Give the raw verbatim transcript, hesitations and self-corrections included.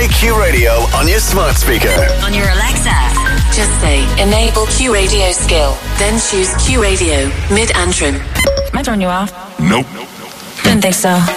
Play Q Radio on your smart speaker. On your Alexa. Just say, enable Q Radio skill. Then choose Q Radio, mid-Antrim. Am I turning you off? Nope. Didn't think so.